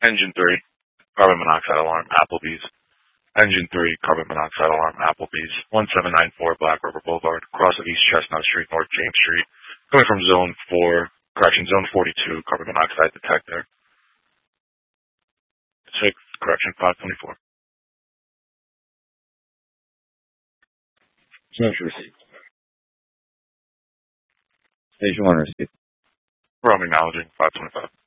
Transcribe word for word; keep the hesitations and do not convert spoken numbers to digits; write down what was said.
Engine three, carbon monoxide alarm, Applebee's. Engine three, carbon monoxide alarm, Applebee's. one seven nine four Black River Boulevard, cross of East Chestnut Street, North James Street. Coming from Zone four, correction, Zone forty-two, carbon monoxide detector. six, correction, five twenty-four. Change received. Station one received. We're acknowledging five twenty-five.